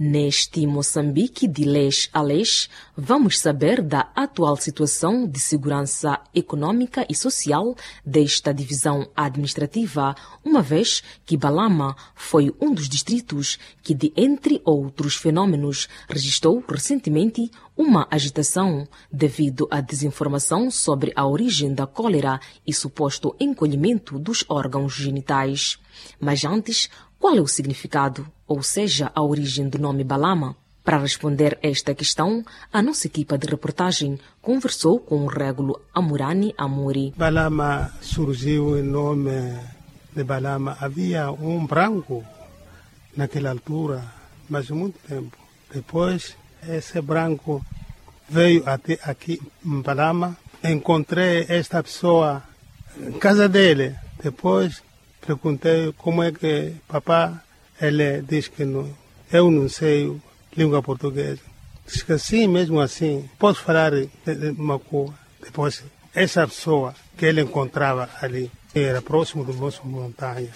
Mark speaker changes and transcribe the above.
Speaker 1: Neste Moçambique de leste a leste, vamos saber da atual situação de segurança econômica e social desta divisão administrativa, uma vez que Balama foi um dos distritos que, de entre outros fenômenos, registrou recentemente uma agitação devido à desinformação sobre a origem da cólera e suposto encolhimento dos órgãos genitais. Mas antes, qual é o significado, ou seja, a origem do nome Balama? Para responder esta questão, a nossa equipa de reportagem conversou com o régulo Amurani Amuri.
Speaker 2: Balama surgiu em nome de Balama. Havia um branco naquela altura, mas há muito tempo. Depois, esse branco veio até aqui em Balama. Encontrei esta pessoa em casa dele. Depois, perguntei como é que papá, ele diz que não, eu não sei língua portuguesa. Diz que sim, mesmo assim, posso falar de uma coisa. Depois, essa pessoa que ele encontrava ali, era próximo do nosso montanha.